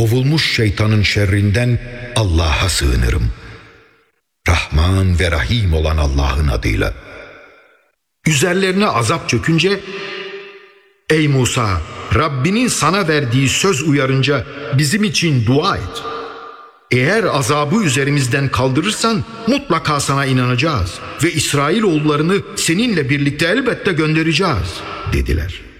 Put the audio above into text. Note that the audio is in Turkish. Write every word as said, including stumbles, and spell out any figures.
kovulmuş şeytanın şerrinden Allah'a sığınırım. Rahman ve Rahim olan Allah'ın adıyla. Üzerlerine azap çökünce, ey Musa, Rabbinin sana verdiği söz uyarınca bizim için dua et. Eğer azabı üzerimizden kaldırırsan mutlaka sana inanacağız ve İsrailoğullarını seninle birlikte elbette göndereceğiz dediler.